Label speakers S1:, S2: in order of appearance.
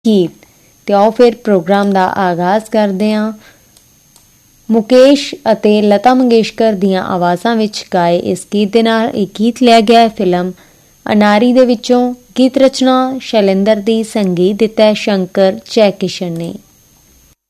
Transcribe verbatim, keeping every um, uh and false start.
S1: ਗੀਤ। ਤੇ ਆਓ ਫਿਰ ਪ੍ਰੋਗਰਾਮ ਦਾ ਆਗਾਜ਼ ਕਰਦੇ ਹਾਂ। ਮੁਕੇਸ਼ ਅਤੇ ਲਤਾ ਮੰਗੇਸ਼ਕਰ ਦੀਆਂ ਆਵਾਜ਼ਾਂ ਵਿੱਚ ਗਾਏ ਇਸ ਗੀਤ ਦੇ ਨਾਲ। ਇਹ ਗੀਤ ਲਿਆ ਗਿਆ ਫਿਲਮ ਅਨਾਰੀ ਦੇ ਵਿੱਚੋਂ। ਗੀਤ ਰਚਨਾ ਸ਼ੈਲੇਂਦਰ ਦੀ, ਸੰਗੀਤ ਦਿੱਤਾ ਸ਼ੰਕਰ ਜੈਕਿਸ਼ਨ ਨੇ।